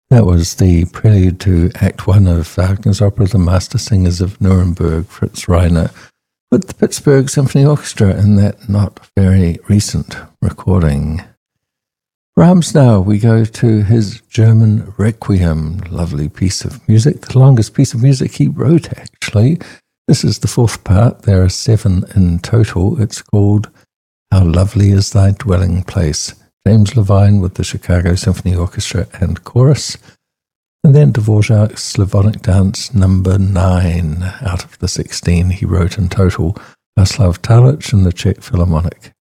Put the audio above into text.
That was the prelude to Act One of Wagner's opera The Master Singers of Nuremberg, Fritz Reiner, with the Pittsburgh Symphony Orchestra in that not very recent recording. Brahms now, we go to his German Requiem, lovely piece of music, the longest piece of music he wrote, actually. This is the fourth part. There are 7 in total. It's called How Lovely Is Thy Dwelling Place. James Levine with the Chicago Symphony Orchestra and Chorus. And then Dvorak's Slavonic Dance number 9 out of the 16 he wrote in total. Václav Talich and the Czech Philharmonic.